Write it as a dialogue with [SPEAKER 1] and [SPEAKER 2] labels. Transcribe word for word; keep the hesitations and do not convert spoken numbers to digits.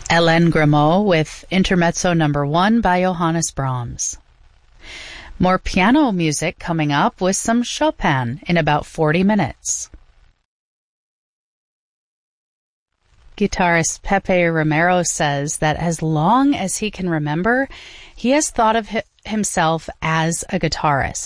[SPEAKER 1] Hélène Grimaud with Intermezzo Number One by Johannes Brahms. More piano music coming up with some Chopin in about forty minutes. Guitarist Pepe Romero says that as long as he can remember, he has thought of himself as a guitarist.